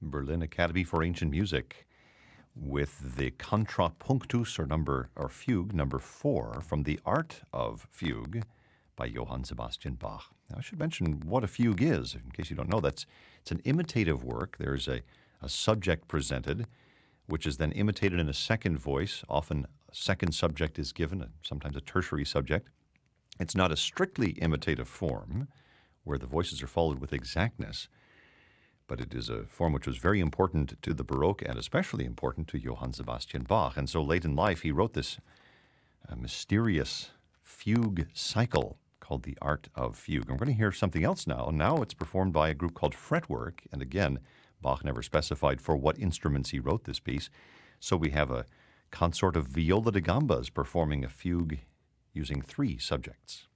Berlin Academy for Ancient Music with the Contrapunctus or fugue number 4 from The Art of Fugue by Johann Sebastian Bach. Now, I should mention what a fugue is, in case you don't know. It's an imitative work. There's a subject presented, which is then imitated in a second voice. Often a second subject is given, sometimes a tertiary subject. It's not a strictly imitative form where the voices are followed with exactness, but it is a form which was very important to the Baroque and especially important to Johann Sebastian Bach. And so late in life, he wrote this mysterious fugue cycle called The Art of Fugue. I'm going to hear something else now. Now it's performed by a group called Fretwork. And again, Bach never specified for what instruments he wrote this piece. So we have a consort of viola da gambas performing a fugue using 3 subjects.